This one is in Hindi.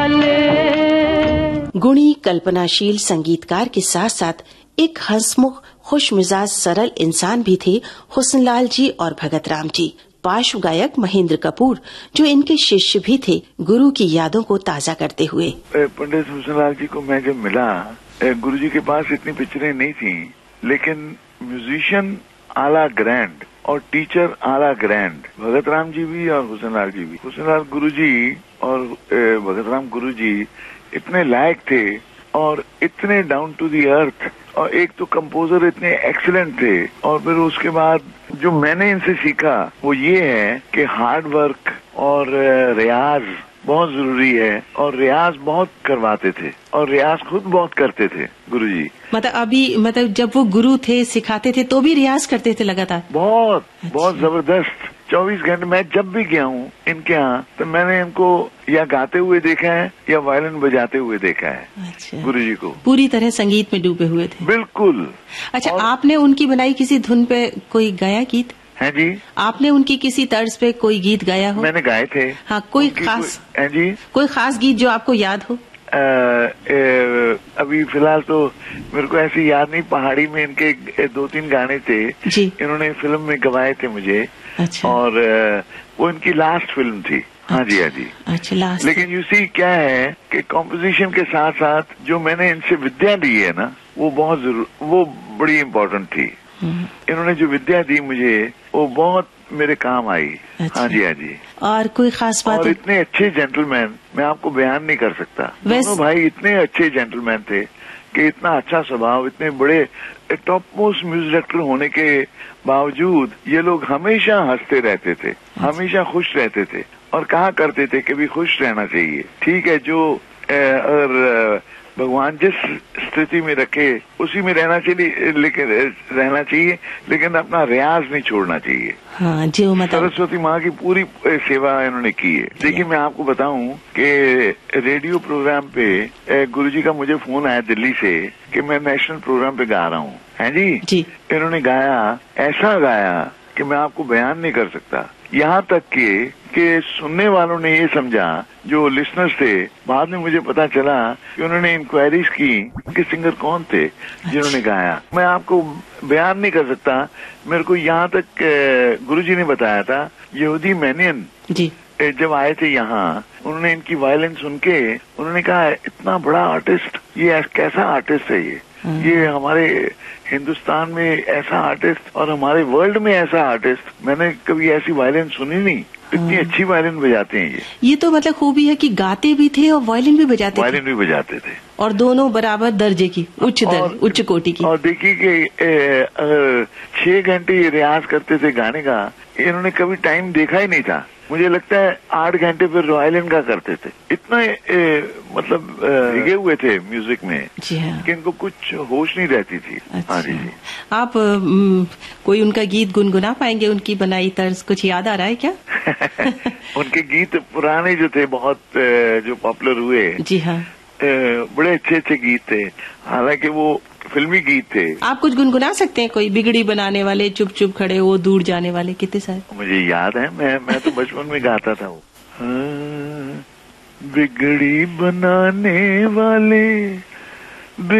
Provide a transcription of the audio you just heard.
गुणी कल्पनाशील संगीतकार के साथ साथ एक हंसमुख खुश मिजाज सरल इंसान भी थे हुस्नलाल जी और भगत राम जी। पार्श्व गायक महेंद्र कपूर जो इनके शिष्य भी थे, गुरु की यादों को ताजा करते हुए। पंडित हुस्नलाल जी को मैं जब मिला, गुरु जी के पास इतनी पिक्चरें नहीं थी, लेकिन म्यूजिशियन आला ग्रैंड और टीचर आला ग्रैंड, भगत राम जी भी और हुस्नलाल जी भी। हुस्नलाल गुरु जी और भगत राम गुरु जी इतने लायक थे और इतने डाउन टू दी अर्थ, और एक तो कंपोजर इतने एक्सीलेंट थे। और फिर उसके बाद जो मैंने इनसे सीखा वो ये है कि हार्ड वर्क और रियाज बहुत जरूरी है, और रियाज बहुत करवाते थे और रियाज खुद बहुत करते थे गुरुजी। मतलब जब वो गुरु थे, सिखाते थे तो भी रियाज करते थे लगातार? बहुत बहुत जबरदस्त। 24 घंटे। मैं जब भी गया हूँ इनके यहाँ तो मैंने इनको या गाते हुए देखा है या वायलिन बजाते हुए देखा है। अच्छा। गुरुजी को पूरी तरह संगीत में डूबे हुए थे। बिल्कुल। अच्छा, आपने उनकी बनाई किसी धुन पे कोई गाया गीत? है जी। आपने उनकी किसी तर्ज पे कोई गीत गाया हो? मैंने गाए थे। हाँ, कोई खास? है जी। कोई खास गीत जो आपको याद हो? अभी फिलहाल तो मेरे को ऐसे याद नहीं। पहाड़ी में इनके 2-3 गाने थे जी। इन्होंने फिल्म में गवाए थे मुझे। अच्छा। और वो इनकी लास्ट फिल्म थी। हाँ जी, हाँ जी। अच्छा, लास्ट। लेकिन यू सी क्या है कि कॉम्पोजिशन के साथ साथ जो मैंने इनसे विद्या ली है ना, वो बड़ी इम्पोर्टेंट थी। इन्होंने जो विद्या दी मुझे वो बहुत मेरे काम आई। अच्छा। हाँ जी, हाँ जी। और कोई खास बात? और इतने अच्छे जेंटलमैन, मैं आपको बयान नहीं कर सकता। दोनों भाई इतने अच्छे जेंटलमैन थे कि इतना अच्छा स्वभाव, इतने बड़े टॉप मोस्ट म्यूजिक डायरेक्टर होने के बावजूद ये लोग हमेशा हंसते रहते थे। हमेशा खुश रहते थे और कहा करते थे कि भी खुश रहना चाहिए। ठीक है, जो अगर भगवान जिस स्थिति में रखे उसी में रहना चाहिए, लेकिन अपना रियाज नहीं छोड़ना चाहिए। हाँ, जो मतलब सरस्वती माँ की पूरी सेवा इन्होंने की है। देखिए, मैं आपको बताऊं कि रेडियो प्रोग्राम पे गुरुजी का मुझे फोन आया दिल्ली से कि मैं नेशनल प्रोग्राम पे गा रहा हूँ। है जी। इन्होंने गाया, ऐसा गाया कि मैं आपको बयान नहीं कर सकता। यहाँ तक कि सुनने वालों ने ये समझा, जो लिसनर्स थे, बाद में मुझे पता चला कि उन्होंने इंक्वायरीज की कि सिंगर कौन थे जिन्होंने गाया। मैं आपको बयान नहीं कर सकता। मेरे को यहाँ तक गुरुजी ने बताया था, यहूदी मैनियन जी जब आए थे यहाँ, उन्होंने इनकी वायलिन सुन के उन्होंने कहा, इतना बड़ा आर्टिस्ट, ये कैसा आर्टिस्ट है ये हमारे हिंदुस्तान में ऐसा आर्टिस्ट और हमारे वर्ल्ड में ऐसा आर्टिस्ट मैंने कभी ऐसी वायलिन सुनी नहीं। इतनी अच्छी वायलिन बजाते हैं ये तो मतलब खूबी है कि गाते भी थे और वायलिन भी बजाते थे और दोनों बराबर दर्जे की, उच्च कोटि की। और देखिए कि अगर 6 घंटे रियाज करते थे गाने का, इन्होंने कभी टाइम देखा ही नहीं था। मुझे लगता है 8 घंटे फिर वायलिन का करते थे। इतना मतलब भीगे हुए थे म्यूजिक में जी हाँ। कि इनको कुछ होश नहीं रहती थी। अच्छा। हाँ जी। आप कोई उनका गीत गुनगुना पाएंगे? उनकी बनाई तर्ज कुछ याद आ रहा है क्या? उनके गीत पुराने जो थे, बहुत जो पॉपुलर हुए, जी हाँ, बड़े अच्छे गीत थे। हालांकि वो फिल्मी गीत थे। आप कुछ गुनगुना सकते हैं? कोई बिगड़ी बनाने वाले, चुप चुप खड़े वो, दूर जाने वाले, कितने सारे मुझे याद है। मैं तो बचपन में गाता था वो। बिगड़ी बनाने वाले